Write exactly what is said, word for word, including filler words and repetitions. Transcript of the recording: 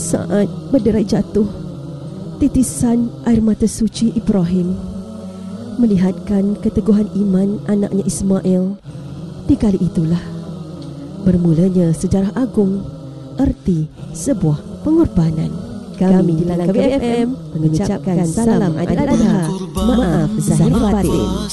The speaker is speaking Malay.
Saat berderai jatuh, titisan air mata suci Ibrahim melihatkan keteguhan iman anaknya Ismail. Di kali itulah bermulanya sejarah agung, erti sebuah pengorbanan. Kami di Langkawi F M mengucapkan salam Aidil Adha. Maaf zahir batin.